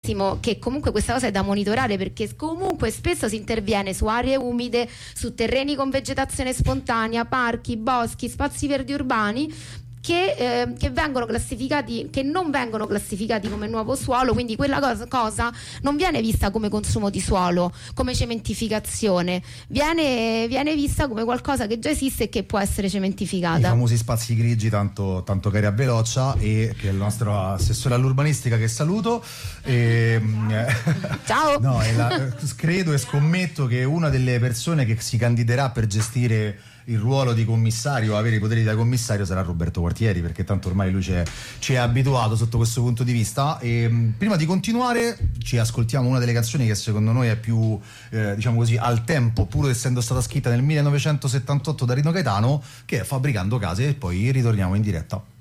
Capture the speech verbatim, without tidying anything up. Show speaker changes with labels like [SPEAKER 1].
[SPEAKER 1] legittimo che comunque questa cosa è da monitorare, perché comunque spesso si interviene su aree umide, su terreni con vegetazione spontanea, parchi, boschi, spazi verdi urbani che, eh, che vengono classificati, che non vengono classificati come nuovo suolo, quindi quella cosa, cosa non viene vista come consumo di suolo, come cementificazione, viene, viene vista come qualcosa che già esiste e che può essere cementificata.
[SPEAKER 2] I famosi spazi grigi tanto, tanto cari a Velocia, e che è il nostro assessore all'urbanistica, che saluto. E,
[SPEAKER 1] ciao.
[SPEAKER 2] No, è la, credo e scommetto che una delle persone che si candiderà per gestire il ruolo di commissario, avere i poteri da commissario, sarà Roberto Quartieri, perché tanto ormai lui ci è, ci è abituato sotto questo punto di vista. E prima di continuare ci ascoltiamo una delle canzoni che secondo noi è più eh, diciamo così al tempo, pur essendo stata scritta nel millenovecentosettantotto da Rino Gaetano, che è Fabbricando Case, e poi ritorniamo in diretta.